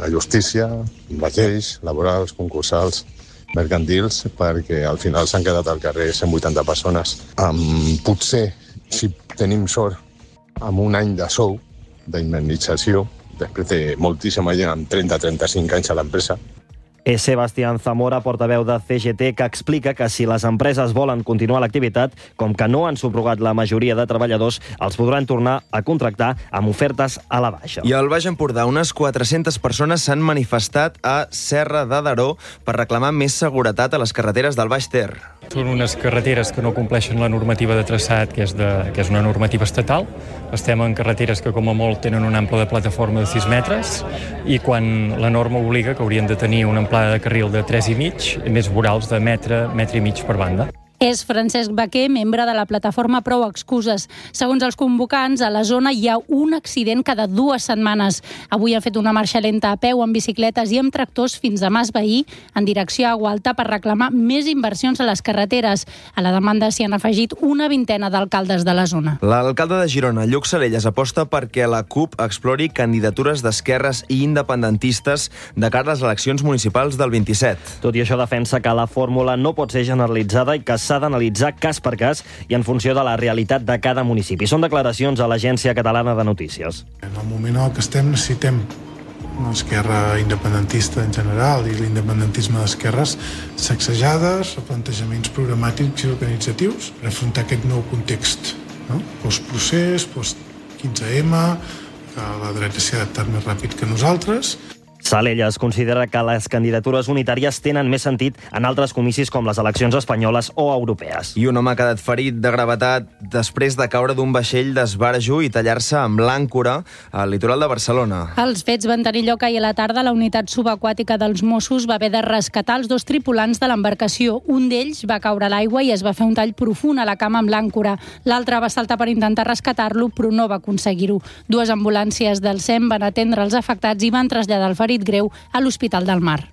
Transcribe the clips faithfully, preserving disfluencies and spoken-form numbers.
la justícia, mateix, laborals, concursals, mercantils, perquè al final s'han quedat al carrer cent vuitanta persones. Um, potser, si tenim sort, amb un any de sou, d'indemnització, després de moltíssima gent amb trenta a trenta-cinc anys a l'empresa. És Sebastián Zamora, portaveu de C G T, que explica que si les empreses volen continuar l'activitat, com que no han subrogat la majoria de treballadors, els podran tornar a contractar amb ofertes a la baixa. I al Baix Empordà, unes quatre-centes persones s'han manifestat a Serra de Daró per reclamar més seguretat a les carreteres del Baix Ter. Són unes carreteres que no compleixen la normativa de traçat, que és, de, que és una normativa estatal. Estem en carreteres que, com a molt, tenen un ample de plataforma de sis metres i quan la norma obliga que haurien de tenir una amplada de carril de tres i mig, més vorals de metre, metre i mig per banda. És Francesc Baquer, membre de la plataforma Prou Excuses. Segons els convocants, a la zona hi ha un accident cada dues setmanes. Avui han fet una marxa lenta a peu, amb bicicletes i amb tractors fins a Mas Veí, en direcció a Gualta, per reclamar més inversions a les carreteres. A la demanda s'hi han afegit una vintena d'alcaldes de la zona. L'alcalde de Girona, Lluc Salellas, aposta perquè la CUP explori candidatures d'esquerres i independentistes de cara a les eleccions municipals del vint-i-set. Tot i això, defensa que la fórmula no pot ser generalitzada i que s'ha d'analitzar cas per cas i en funció de la realitat de cada municipi. Són declaracions a l'Agència Catalana de Notícies. En el moment en què estem necessitem una esquerra independentista en general i l'independentisme d'esquerres sacsejades, replantejaments programàtics i organitzatius per afrontar aquest nou context, no? Postprocés, post quinze ema, que la dreta s'ha adaptat més ràpid que nosaltres. Salellas considera que les candidatures unitàries tenen més sentit en altres comicis com les eleccions espanyoles o europees. I un home ha quedat ferit de gravetat després de caure d'un vaixell d'esbarjo i tallar-se amb l'àncora al litoral de Barcelona. Els fets van tenir lloc ahir a la tarda. La unitat subaquàtica dels Mossos va haver de rescatar els dos tripulants de l'embarcació. Un d'ells va caure a l'aigua i es va fer un tall profund a la cama amb l'àncora. L'altre va saltar per intentar rescatar-lo, però no va aconseguir-ho. Dues ambulàncies del SEM van atendre els afectats i van traslladar el ferit greu a l'Hospital del Mar.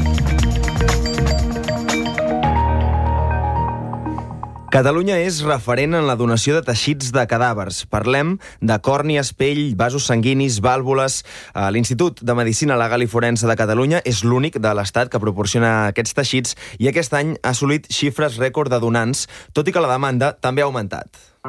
Catalunya és referent en la donació de teixits de cadàvers. Parlem de còrnies, pell, vasos sanguinis, vàlvules. L'Institut de Medicina Legal i Forense de Catalunya és l'únic de l'Estat que proporciona aquests teixits i aquest any ha assolit xifres rècord de donants, tot i que la demanda també ha augmentat.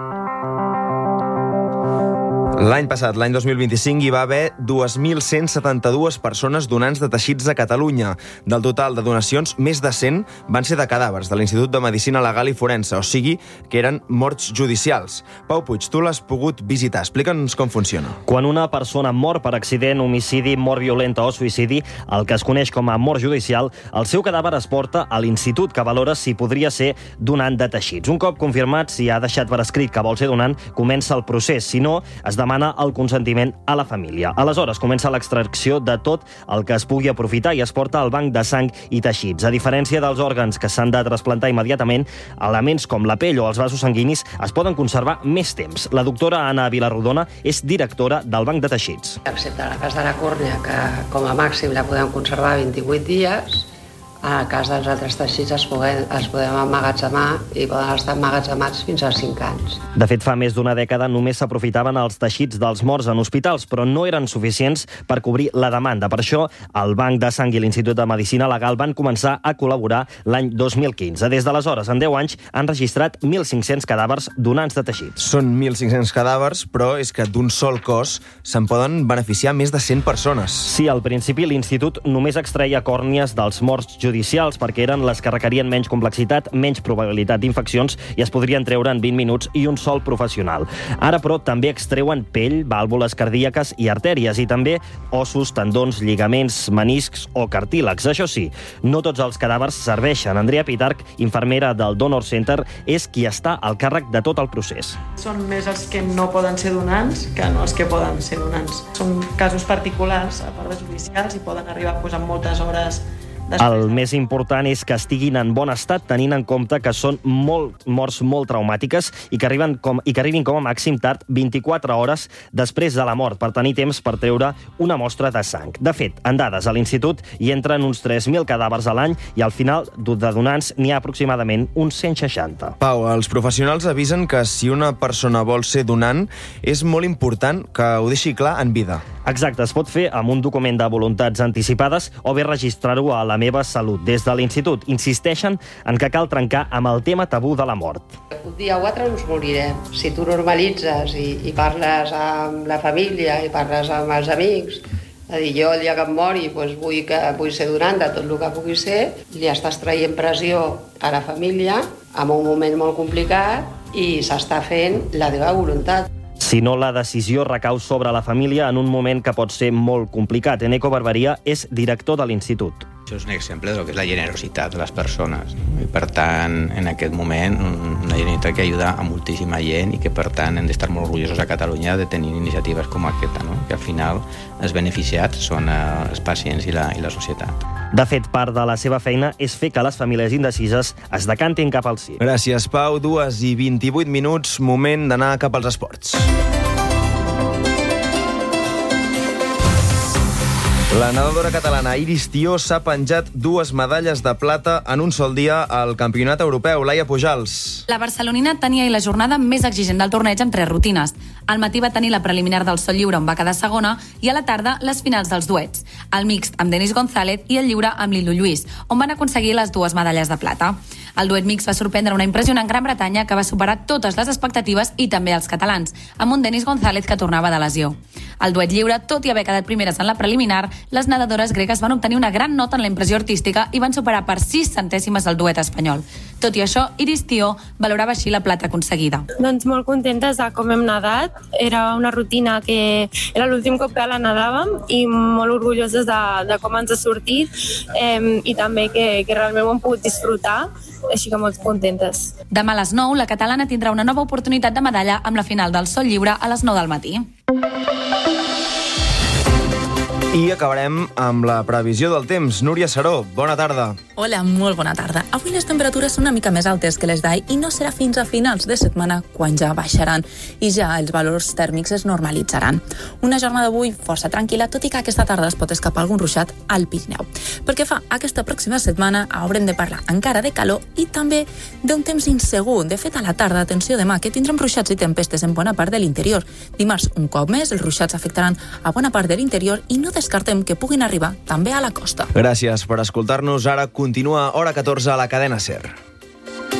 L'any passat, l'any dos mil vint-i-cinc, hi va haver dos mil cent setanta-dues persones donants de teixits a Catalunya. Del total de donacions, més de cent van ser de cadàvers de l'Institut de Medicina Legal i Forense, o sigui, que eren morts judicials. Pau Puig, tu l'has pogut visitar. Explica'ns com funciona. Quan una persona mor per accident, homicidi, mort violenta o suïcidi, el que es coneix com a mort judicial, el seu cadàver es porta a l'Institut, que valora si podria ser donant de teixits. Un cop confirmat, si ha deixat per escrit que vol ser donant, comença el procés. Si no, es demana demana el consentiment a la família. Aleshores comença l'extracció de tot el que es pugui aprofitar i es porta al banc de sang i teixits. A diferència dels òrgans que s'han de trasplantar immediatament, elements com la pell o els vasos sanguinis es poden conservar més temps. La doctora Anna Vilarrodona és directora del banc de teixits. Excepte en el cas de la còrnia, que com a màxim la podem conservar vint-i-vuit dies, en el cas dels altres teixits els podem, els podem emmagatzemar i poden estar emmagatzemats fins a cinc anys. De fet, fa més d'una dècada només s'aprofitaven els teixits dels morts en hospitals, però no eren suficients per cobrir la demanda. Per això, el Banc de Sang i l'Institut de Medicina Legal van començar a col·laborar l'any dos mil quinze. Des d'aleshores, en deu anys, han registrat mil cinc-cents cadàvers donants de teixits. Són mil cinc-cents cadàvers, però és que d'un sol cos se'n poden beneficiar més de cent persones. Sí, al principi l'Institut només extreia còrnies dels morts judicials perquè eren les que requerien menys complexitat, menys probabilitat d'infeccions i es podrien treure en vint minuts i un sol professional. Ara, però, també extreuen pell, vàlvules cardíaques i artèries i també ossos, tendons, lligaments, meniscs o cartílegs. Això sí, no tots els cadàvers serveixen. Andrea Pitarch, infermera del Donor Center, és qui està al càrrec de tot el procés. Són més els que no poden ser donants que no els que poden ser donants. Són casos particulars, a part de judicials, i poden arribar pues, amb moltes hores. El més important és que estiguin en bon estat, tenint en compte que són molt, morts molt traumàtiques i que, arriben com, i que arribin com a màxim tard vint-i-quatre hores després de la mort per tenir temps per treure una mostra de sang. De fet, en dades a l'Institut hi entren uns tres mil cadàvers a l'any i al final de donants n'hi ha aproximadament uns cent seixanta. Pau, els professionals avisen que si una persona vol ser donant és molt important que ho deixi clar en vida. Exacte, es pot fer amb un document de voluntats anticipades o bé registrar-ho a La meva salut. Des de l'institut insisteixen en que cal trencar amb el tema tabú de la mort. Un dia o altre ens morirem. Si tu normalitzes i, i parles amb la família i parles amb els amics, a dir, jo el dia que em mori doncs vull, que, vull ser donant de tot el que pugui ser, li estàs traient pressió a la família en un moment molt complicat i s'està fent la teva voluntat. Si no, la decisió recau sobre la família en un moment que pot ser molt complicat. Eneco Barberia és director de l'institut. Això és un exemple del que és la generositat de les persones. No? I per tant, en aquest moment, una generositat que ajuda a moltíssima gent i que per tant hem d'estar molt orgullosos a Catalunya de tenir iniciatives com aquesta, no? Que al final els beneficiats són els pacients i la, i la societat. De fet, part de la seva feina és fer que les famílies indecises es decantin cap al sí. Gràcies, Pau. dues i vint-i-vuit minuts, moment d'anar cap als esports. La nedadora catalana Iris Tió s'ha penjat dues medalles de plata en un sol dia al Campionat Europeu. Laia Pujals. La barcelonina tenia la jornada més exigent del torneig amb tres rutines. Al matí va tenir la preliminar del sol lliure on va quedar segona i a la tarda les finals dels duets. El mixt amb Denis González i el lliure amb Lilu Lluís, on van aconseguir les dues medalles de plata. El duet mixt va sorprendre una impressionant Gran Bretanya que va superar totes les expectatives i també els catalans, amb un Denis González que tornava de lesió. Al duet lliure, tot i haver quedat primeres en la preliminar, les nedadores gregues van obtenir una gran nota en la impressió artística i van superar per sis centèsimes el duet espanyol. Tot i això, Iris Tió valorava així la plata aconseguida. Doncs molt contentes de com hem nedat. Era una rutina que era l'últim cop que la nedàvem i molt orgulloses de, de com ens ha sortit eh, i també que, que realment ho hem pogut disfrutar, així que molt contentes. Demà a les nou, la catalana tindrà una nova oportunitat de medalla amb la final del sol lliure a les nou del matí. I acabarem amb la previsió del temps. Núria Saró, bona tarda. Hola, molt bona tarda. Avui les temperatures són una mica més altes que les d'ahir i no serà fins a finals de setmana quan ja baixaran i ja els valors tèrmics es normalitzaran. Una jornada d'avui força tranquil·la, tot i que aquesta tarda es pot escapar algun ruixat al Pirineu. Pel que fa a aquesta pròxima setmana, haurem de parlar encara de calor i també d'un temps insegur. De fet, a la tarda, atenció demà, que tindrem ruixats i tempestes en bona part de l'interior. Dimarts, un cop més, els ruixats afectaran a bona part de l'interior i no descartem que puguin arribar també a la costa. Gràcies per escoltar-nos. Ara continua Hora catorze a la cadena SER.